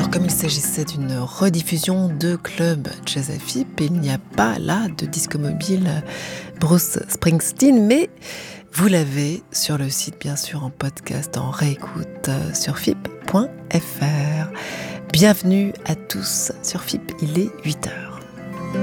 Alors comme il s'agissait d'une rediffusion de Club Jazz à FIP, il n'y a pas là de disco mobile Bruce Springsteen, mais vous l'avez sur le site, bien sûr, en podcast, en réécoute sur FIP.fr. Bienvenue à tous sur FIP, il est 8h.